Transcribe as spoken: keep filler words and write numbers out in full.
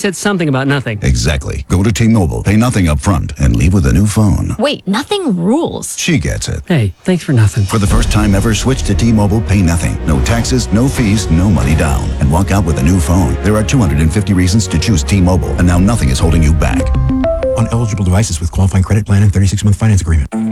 said something about nothing. Exactly. Go to T-Mobile, pay nothing up front, and leave with a new phone. Wait, nothing rules. She gets it. Hey, thanks for nothing. For the first time ever, switch to T-Mobile, pay nothing. No taxes, no fees, no money down. And walk out with a new phone. There are two hundred fifty reasons to choose T-Mobile, and now nothing is holding you back. On eligible devices with qualifying credit plan and thirty-six month finance agreement.